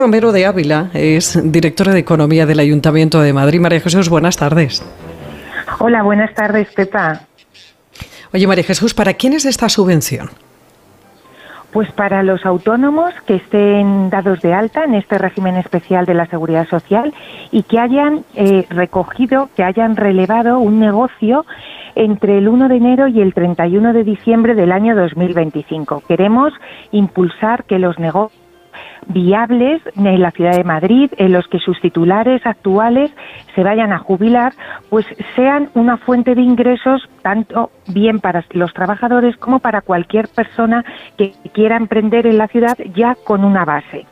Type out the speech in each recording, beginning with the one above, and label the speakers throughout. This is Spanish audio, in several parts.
Speaker 1: Romero de Ávila es directora de Economía del Ayuntamiento de Madrid. María Jesús, buenas tardes.
Speaker 2: Hola, buenas tardes, Pepa.
Speaker 1: Oye, María Jesús, ¿para quién es esta subvención?
Speaker 2: Pues para los autónomos que estén dados de alta en este régimen especial de la Seguridad Social y que hayan que hayan relevado un negocio entre el 1 de enero y el 31 de diciembre del año 2025. Queremos impulsar que los negocios viables en la ciudad de Madrid, en los que sus titulares actuales se vayan a jubilar, pues sean una fuente de ingresos tanto bien para los trabajadores como para cualquier persona que quiera emprender en la ciudad ya con una base.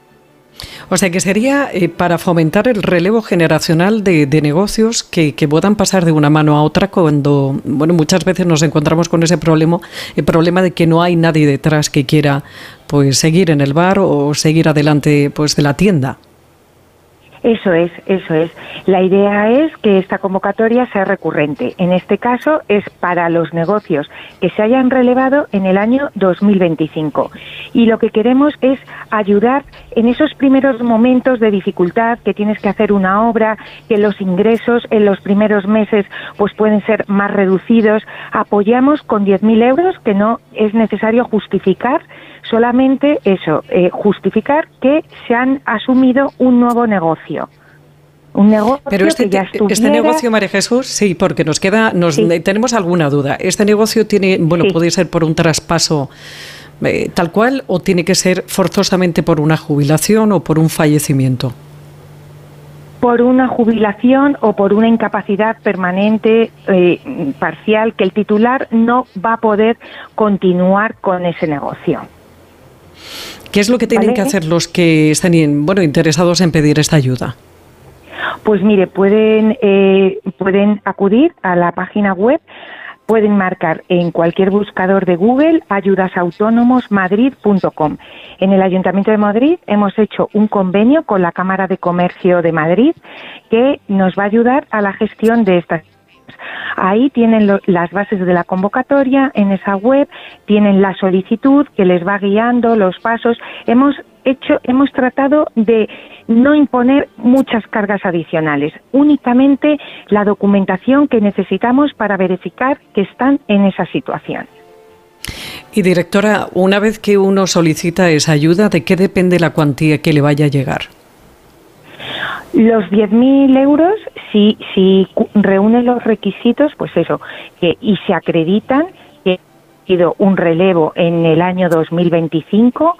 Speaker 1: O sea, que sería para fomentar el relevo generacional de negocios que puedan pasar de una mano a otra cuando, bueno, muchas veces nos encontramos con ese problema, el problema de que no hay nadie detrás que quiera pues seguir en el bar o seguir adelante pues de la tienda.
Speaker 2: Eso es. La idea es que esta convocatoria sea recurrente. En este caso es para los negocios que se hayan relevado en el año 2025. Y lo que queremos es ayudar en esos primeros momentos de dificultad, que tienes que hacer una obra, que los ingresos en los primeros meses pues pueden ser más reducidos. Apoyamos con 10.000 euros, que no es necesario justificar, solamente eso, justificar que se han asumido un nuevo negocio. Un negocio.
Speaker 1: Pero
Speaker 2: que ya estuviera...
Speaker 1: este negocio, María Jesús, sí, porque tenemos alguna duda. ¿Este negocio puede ser por un traspaso tal cual o tiene que ser forzosamente por una jubilación o por un fallecimiento?
Speaker 2: Por una jubilación o por una incapacidad permanente parcial, que el titular no va a poder continuar con ese negocio.
Speaker 1: ¿Qué es lo que tienen que hacer los que están interesados en pedir esta ayuda?
Speaker 2: Pues mire, pueden acudir a la página web, pueden marcar en cualquier buscador de Google ayudasautonomosmadrid.com. En el Ayuntamiento de Madrid hemos hecho un convenio con la Cámara de Comercio de Madrid que nos va a ayudar a la gestión de estas. Ahí tienen las bases de la convocatoria, en esa web tienen la solicitud que les va guiando los pasos. Hemos tratado de no imponer muchas cargas adicionales, únicamente la documentación que necesitamos para verificar que están en esa situación.
Speaker 1: Y directora, una vez que uno solicita esa ayuda, ¿de qué depende la cuantía que le vaya a llegar?
Speaker 2: Los 10.000 euros, si reúnen los requisitos, pues eso, y se acreditan que ha sido un relevo en el año 2025,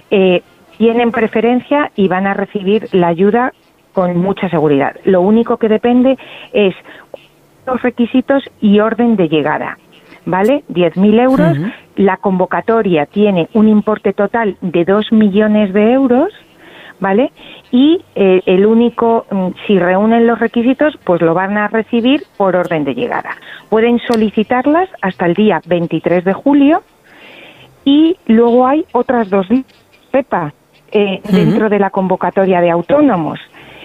Speaker 2: tienen preferencia y van a recibir la ayuda con mucha seguridad. Lo único que depende es los requisitos y orden de llegada, ¿vale? 10.000 euros, la convocatoria tiene un importe total de 2 millones de euros, ¿vale? Y el único, si reúnen los requisitos, pues lo van a recibir por orden de llegada. Pueden solicitarlas hasta el día 23 de julio y luego hay otras dos, Pepa, dentro de la convocatoria de autónomos.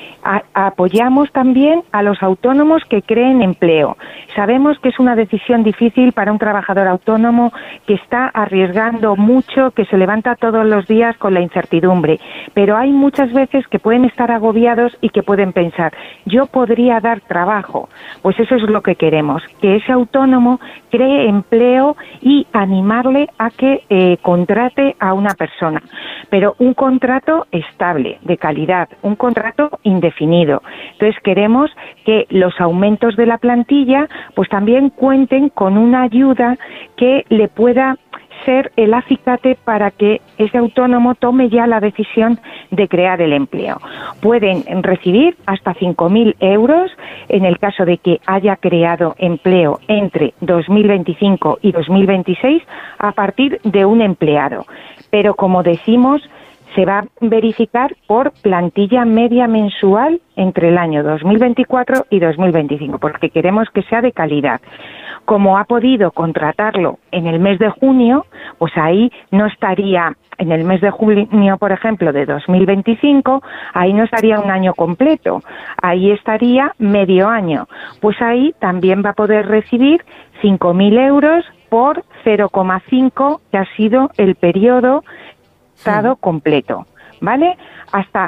Speaker 2: Apoyamos también a los autónomos que creen empleo. Sabemos que es una decisión difícil para un trabajador autónomo que está arriesgando mucho, que se levanta todos los días con la incertidumbre, pero hay muchas veces que pueden estar agobiados y que pueden pensar, yo podría dar trabajo. Pues eso es lo que queremos, que ese autónomo cree empleo y animarle a que contrate a una persona, pero un contrato estable, de calidad, un contrato indefinido. Entonces queremos que los aumentos de la plantilla pues también cuenten con una ayuda que le pueda ser el acicate para que ese autónomo tome ya la decisión de crear el empleo. Pueden recibir hasta 5.000 euros en el caso de que haya creado empleo entre 2025 y 2026 a partir de un empleado. Pero como decimos, se va a verificar por plantilla media mensual entre el año 2024 y 2025, porque queremos que sea de calidad. Como ha podido contratarlo en el mes de junio, pues ahí no estaría, en el mes de junio, por ejemplo, de 2025, ahí no estaría un año completo, ahí estaría medio año. Pues ahí también va a poder recibir 5.000 euros por 0,5, que ha sido el periodo completo, ¿vale? Hasta